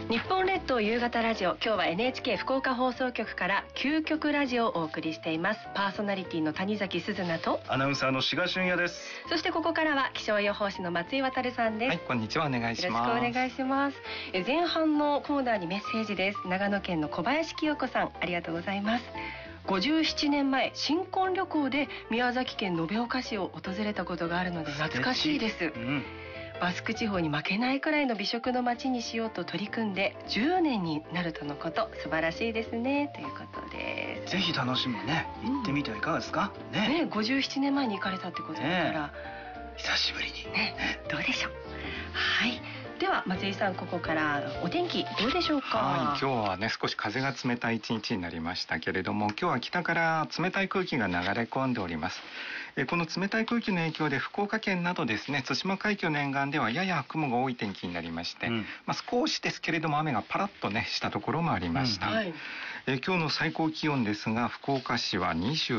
日本列島夕方ラジオ、今日は NHK 福岡放送局から究極ラジオをお送りしています。パーソナリティの谷崎すずなとアナウンサーの志賀俊也です。 そしてここからは気象予報士の松井渉さんです。 はい、こんにちは、お願いします。 よろしくお願いします。前半のコーナーにメッセージです。長野県の小林清子さん、ありがとうございます。57年前、新婚旅行で宮崎県延岡市を訪れたことがあるので懐かしいです。バスク地方に負けないくらいの美食の街にしようと取り組んで10年になるとのこと。素晴らしいですね、ということです。 ぜひ楽しみね、行ってみてはいかがですか。 ね、57年前に行かれたってことだから、 久しぶりにね、どうでしょう。はい、では松井さん、ここからお天気どうでしょうか。 はい、今日はね少し風が冷たい一日になりましたけれども、今日は北から冷たい空気が流れ込んでおります。この冷たい空気の影響で福岡県などですね、対馬海峡の沿岸ではやや雲が多い天気になりまして、少しですけれども雨がパラッとねしたところもありました。今日の最高気温ですが、福岡市は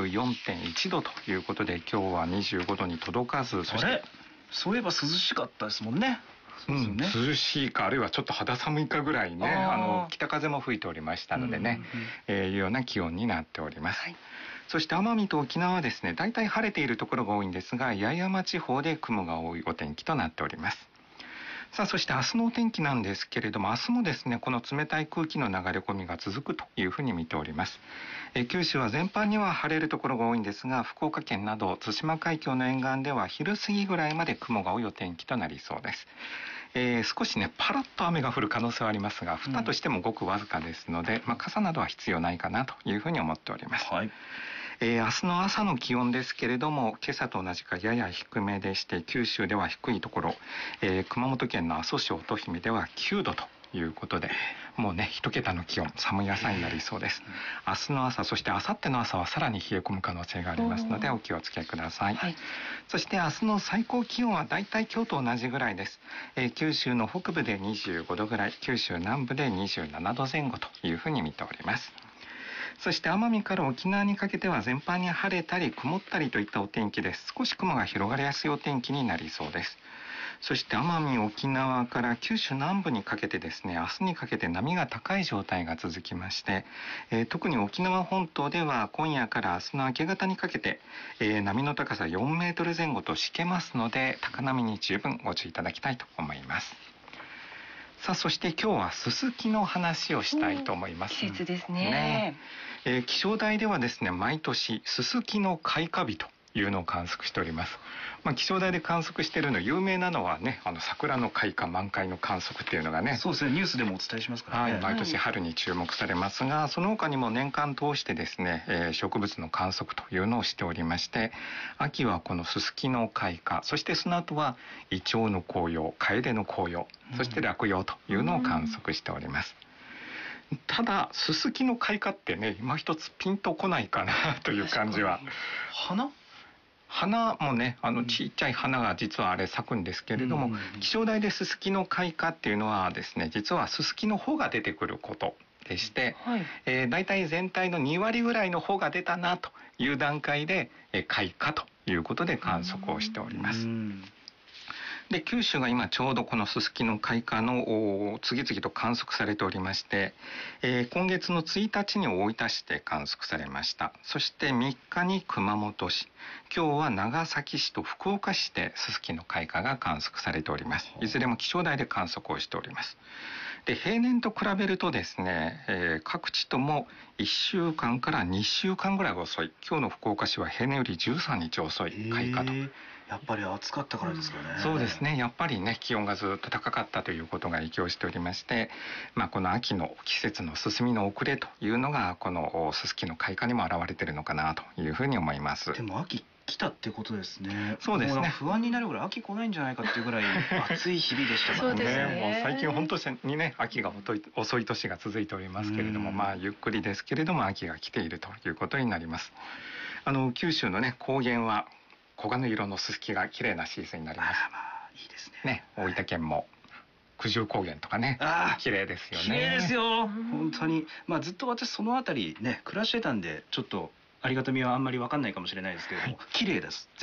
24.1 度ということで、今日は25度に届かず、そしてそういえば涼しかったですもんね。 涼しいか、あるいはちょっと肌寒いかぐらいね、北風も吹いておりましたのでね、いうような気温になっております。そして奄美と沖縄はですね、だいたい晴れているところが多いんですが、八重山地方で雲が多いお天気となっております。さあ、そして明日のお天気なんですけれども、明日もですねこの冷たい空気の流れ込みが続くというふうに見ております。九州は全般には晴れるところが多いんですが、福岡県など対馬海峡の沿岸では昼過ぎぐらいまで雲が多いお天気となりそうです。少しねパラッと雨が降る可能性はありますが、降ったとしてもごくわずかですので、傘などは必要ないかなというふうに思っております。明日の朝の気温ですけれども、今朝と同じかやや低めでして、九州では低いところ、熊本県の阿蘇市乙姫では9度ということで、もうね1桁の気温、寒い朝になりそうです。明日の朝、そして明後日の朝はさらに冷え込む可能性がありますのでお気をつけください。そして明日の最高気温はだいたい今日と同じぐらいです。九州の北部で25度ぐらい、九州南部で27度前後というふうに見ております。そして奄美から沖縄にかけては全般に晴れたり曇ったりといったお天気です。少し雲が広がりやすいお天気になりそうです。そして奄美、沖縄から九州南部にかけてですね、明日にかけて波が高い状態が続きまして、特に沖縄本島では今夜から明日の明け方にかけて、波の高さ4メートル前後としけますので、高波に十分ご注意いただきたいと思います。さあ、そして今日はススキの話をしたいと思います。 季節ですね。 気象台ではですね、毎年ススキの開花日というのを観測しております。気象台で観測しているの有名なのはね、桜の開花、満開の観測っていうのがね、 そうですね、ニュースでもお伝えしますからね。 毎年春に注目されますが、その他にも年間通してですね、植物の観測というのをしておりまして、秋はこのススキの開花、そしてその後はイチョウの紅葉、カエデの紅葉、そして落葉というのを観測しております。ただススキの開花ってね、今一つピンとこないかなという感じは。花もね、ちっちゃい花が実はあれ咲くんですけれども、気象台でススキの開花っていうのはですね、実はススキの穂が出てくることでして、だいたい全体の2割ぐらいの穂が出たなという段階で開花ということで観測をしております。で、九州が今ちょうどこのススキの開花の次々と観測されておりまして、今月の1日に大分市で観測されました。そして3日に熊本市、今日は長崎市と福岡市でススキの開花が観測されております。いずれも気象台で観測をしております。で、平年と比べるとですね、各地とも1週間から2週間ぐらい遅い。今日の福岡市は平年より13日遅い開花と。 やっぱり暑かったからですかね。 そうですね、やっぱりね気温がずっと高かったということが影響しておりまして、この秋の季節の進みの遅れというのがこのススキの開花にも表れているのかなというふうに思います。 でも秋来たってことですね。 そうですね、 不安になるぐらい秋来ないんじゃないかっていうぐらい暑い日々でしたからね。 もう最近本当にね秋が遅い年が続いておりますけれども、ゆっくりですけれども秋が来ているということになります。九州のね高原は黄金色のススキが綺麗なシーズンになります。 いいですね。 大分県も九十高原とかね、綺麗ですよね。 綺麗ですよ本当に。ずっと私その辺りね暮らしてたんで、ちょっとありがたみはあんまり分かんないかもしれないですけれども、綺麗です。